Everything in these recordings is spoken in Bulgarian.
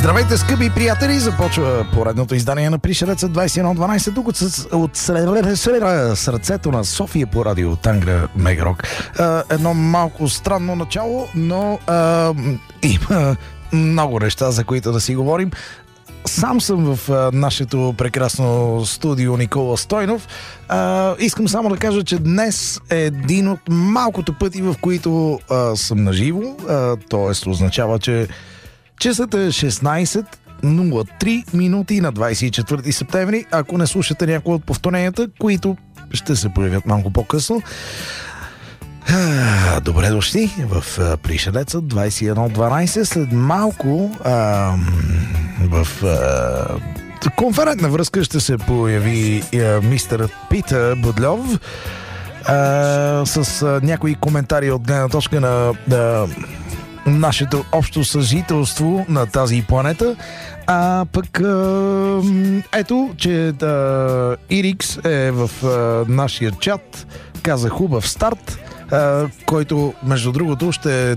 Здравейте, скъпи приятели! Започва поредното издание на Пришелеца 2112 тук от сърцето на София по радио Тангра Мегарок. Едно малко странно начало, но има много неща, за които да си говорим. Сам съм в нашето прекрасно студио Никола Стойнов. Искам само да кажа, че днес е един от малкото пъти, в които съм наживо. Т.е. означава, че часът е 16:03 минути на 24 септември. Ако не слушате някои от повторенията, които ще се появят малко по-късно. Добре дошли в Пришелеца 2112. След малко в конферентна връзка ще се появи мистер Питър Будлов с някои коментари от гледна точка на нашето общо съжителство на тази планета. Пък ето, че Ирикс е в нашия чат, каза хубав старт, който между другото ще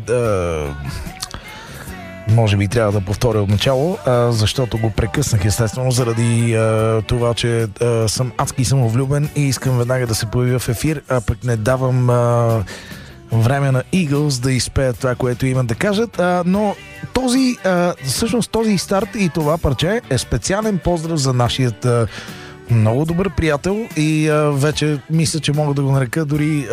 може би трябва да повторя от начало, защото го прекъснах естествено заради това, че съм адски самовлюбен и искам веднага да се появя в ефир, а пък не давам време на Eagles да изпеят това, което имат да кажат, но всъщност този старт и това парче е специален поздрав за нашият много добър приятел и вече мисля, че мога да го нарека дори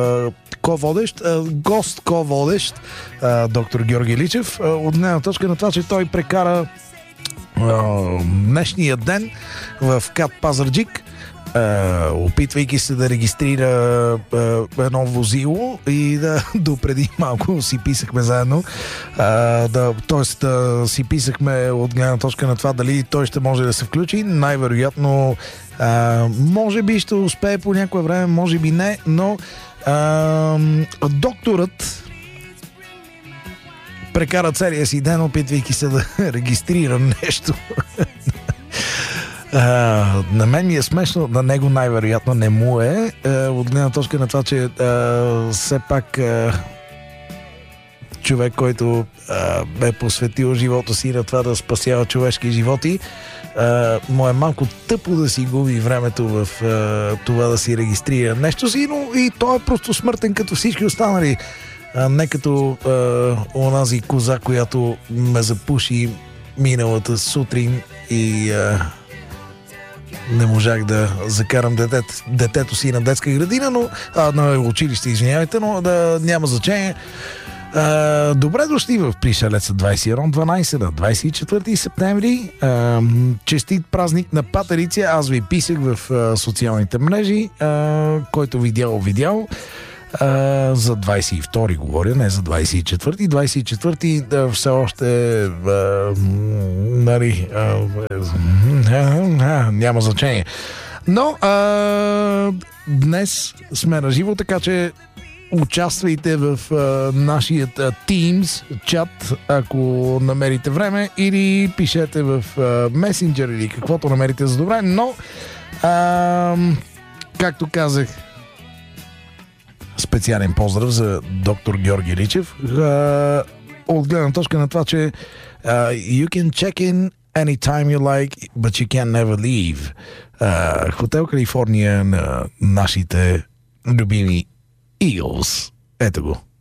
гост ко-водещ, доктор Георги Личев, от гледна точка на това, че той прекара днешния ден в КАТ Пазарджик, опитвайки се да регистрира едно возило и допреди малко си писахме заедно, т.е. си писахме от гледна точка на това дали той ще може да се включи. Най-вероятно може би ще успее по някое време, може би не, но докторът прекара целия си ден, опитвайки се да регистрира нещо. На мен ми е смешно, на него най-вероятно не му е, от гледна точка на това, че все пак човек, който бе посветил живота си на това да спасява човешки животи, му е малко тъпо да си губи времето в това да си регистрира нещо си, но и той е просто смъртен като всички останали. Не като онази коза, която ме запуши миналата сутрин и не можах да закарам детето си на детска градина, но на училище, извинявайте, но няма значение. Добре дошли в Пришелеца 2112 на 24 септември. Честит празник на Патериция. Аз ви писах в социалните мрежи, който видял. За 22-ри говоря, не за 24-ти. 24-ти все още няма значение. Но днес сме на живо, така че участвайте в нашия Teams чат, ако намерите време, или пишете в Messenger или каквото намерите за добре, но както казах, специален поздрав за доктор Георги Личев, от гледна точка на това, че you can check in anytime you like, but you can never leave. Хотел Калифорния на нашите любими Eagles. Ето го.